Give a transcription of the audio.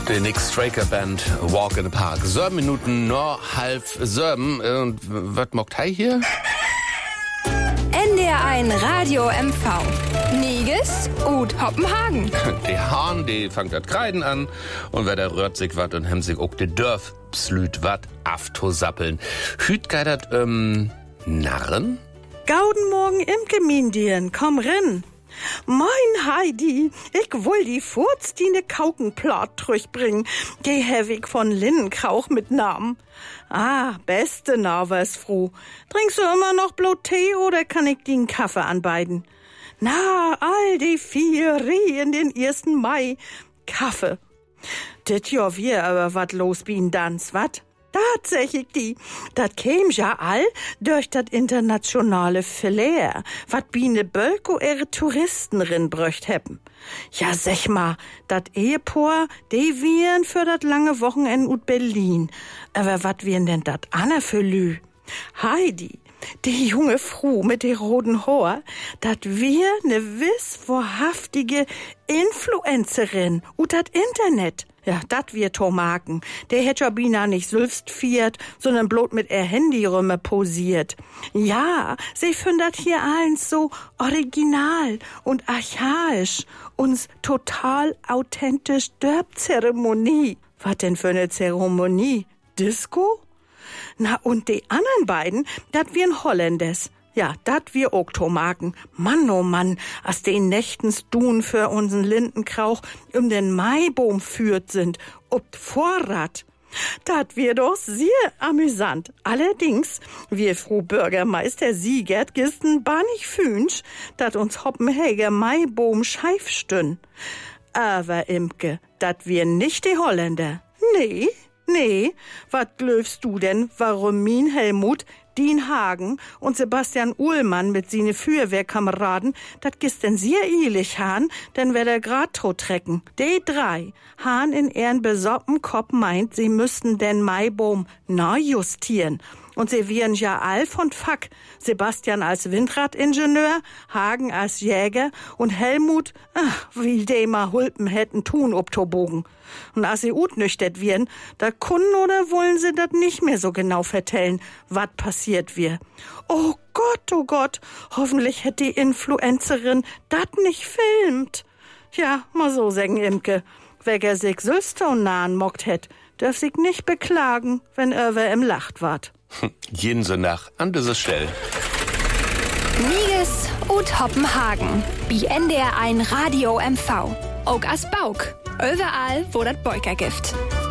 Die Nick Straker Band Walk in the Park. 7 Minuten nur 6:30. Und was mockt hei hier? NDR1 Radio MV. Niges und Hoppenhagen. Die Hahn, die fangt das Kreiden an. Und wer der rührt sich wat und hem sich auch die Dörfslüt wat aftosappeln. Hüt geidert, Narren? Gauden morgen im Gemindien, komm rin. Mein Heidi, ich will die Furz, die ne Kaukenplat durchbringen. Die Hevig von Linnenkrauch mit Namen. Ah, beste Narversfru. Trinkst du immer noch blut Tee oder kann ich den Kaffee anbeiden? Na, all die 4 in den 1. Mai. Kaffee. Dit Jahr wir aber wat los bin dans, wat? Tatsächlich die. Dat käm ja all durch dat internationale Flair, wat Biene Bölko ihre Touristen rinbröcht heppen. Ja, sech mal, dat Ehepaar, die wiren für dat lange Wochenende ut Berlin. Aber wat wiren denn dat Anne für Lü? Heidi, die junge Fru mit de roten Haar, dat wir ne wiss wahrhaftige Influencerin ut dat Internet. Ja, dat wir Tomaken. Der hätt ja bina nicht sülfst viert, sondern bloß mit er Handyrümme posiert. Ja, sie findet hier eins so original und archaisch. Uns total authentisch Dörpzeremonie. Was denn für ne Zeremonie? Disco? Na, und die anderen beiden, dat wir Holländers. Ja, dat wir auch Tomaken. Mann, oh Mann, as den Nächtens dun für unseren Lindenkrauch den Maibaum führt sind, ob Vorrat. Dat wir doch sehr amüsant. Allerdings, wir Frau Bürgermeister Siegert gisten bar nicht fünsch, dat uns Hoppenhäger Maibaum scheif stün. Aber Imke, dat wir nicht die Holländer. Nee, wat glöfst du denn, warum min Helmut, Dien Hagen und Sebastian Uhlmann mit sine Feuerwehrkameraden, dat gist denn sehr eilig han, denn wer der grad tot trecken. Die 3 han in ihren besoppen Kopf meint, sie müssten den Maibaum neu justieren. Und sie wären ja all von Fack. Sebastian als Windradingenieur, Hagen als Jäger und Helmut, wie die mal Hulpen hätten tun ob Tobogen. Und als sie utnüchtert wären, da kunden oder wollen sie dat nicht mehr so genau vertellen, wat passiert wir. Oh Gott, hoffentlich hätt die Influencerin dat nicht filmt. Ja, mal so sagen, Imke. Wer sich Sülstone nahen mockt hätt, dürf sich nicht beklagen, wenn er im Lacht wart. Jeden so nach an dieser Stelle. Niges und Hoppenhagen. Bi NDR1 Radio MV. Auch as Bauk. Überall, wo dat Beuker gibt.